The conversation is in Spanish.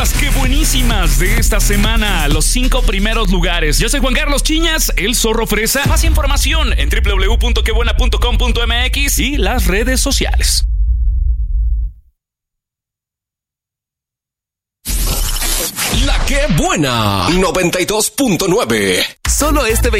¡Qué buenísimas de esta semana! Los 5 primeros lugares. Yo soy Juan Carlos Chiñas, el Zorro Fresa. Más información en www.quebuena.com.mx y las redes sociales. La que buena 92.9. Solo este